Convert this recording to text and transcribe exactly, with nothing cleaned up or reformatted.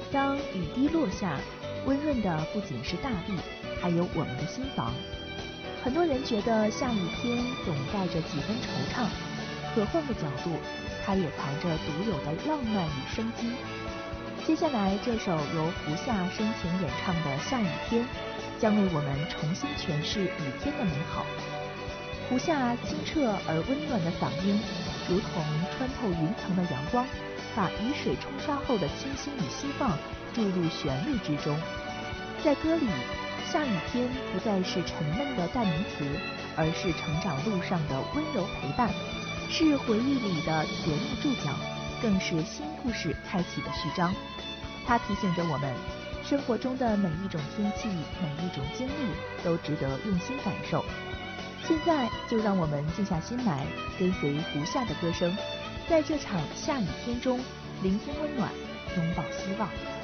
当雨滴落下，温润的不仅是大地，还有我们的心房。很多人觉得下雨天总带着几分惆怅，可换个角度，它也藏着独有的浪漫与生机。接下来这首由胡夏深情演唱的《下雨天》，将为我们重新诠释雨天的美好。胡夏清澈而温暖的嗓音，如同穿透云层的阳光，把雨水冲刷后的清新与希望注入旋律之中。在歌里，下雨天不再是沉闷的代名词，而是成长路上的温柔陪伴，是回忆里的甜蜜注脚，更是新故事开启的序章。它提醒着我们，生活中的每一种天气，每一种经历，都值得用心感受。现在就让我们静下心来，跟随胡夏的歌声，在这场下雨天中聆听温暖，拥抱希望。